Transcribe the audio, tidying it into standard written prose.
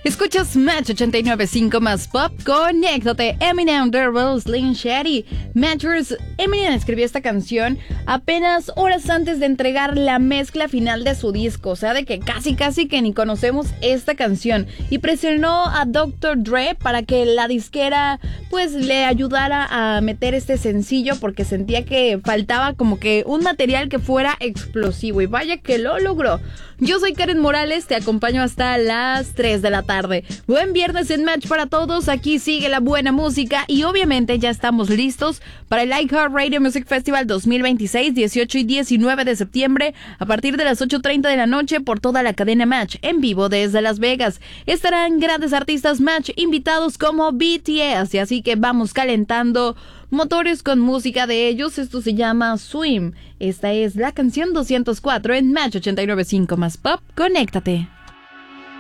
Escuchas Match 89.5 más pop. Conéctate. Eminem, Durable, Slim Shady. Matchers. Eminem escribió esta canción apenas horas antes de entregar la mezcla final de su disco. O sea, de que casi que ni conocemos esta canción. Y presionó a Dr. Dre para que la disquera pues le ayudara a meter este sencillo, porque sentía que faltaba como que un material que fuera explosivo. Y vaya que lo logró. Yo soy Karen Morales, te acompaño hasta las 3 de la tarde. Buen viernes en Match para todos, aquí sigue la buena música y obviamente ya estamos listos para el iHeartRadio Music Festival 2026, 18 y 19 de septiembre, a partir de las 8:30 de la noche por toda la cadena Match, en vivo desde Las Vegas. Estarán grandes artistas Match invitados como BTS, y así que vamos calentando motores con música de ellos. Esto se llama Swim. Esta es la canción 204 en Match 89.5 más pop. Conéctate.